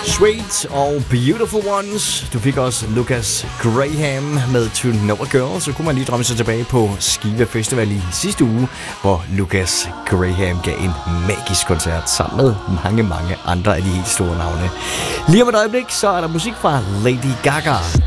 Sweet og Beautiful Ones. Du fik også Lucas Graham med To Know a Girl. Så kunne man lige drømme sig tilbage på Skive Festival i sidste uge, hvor Lucas Graham gav en magisk koncert sammen med mange andre af de helt store navne. Lige om et øjeblik, så er der musik fra Lady Gaga.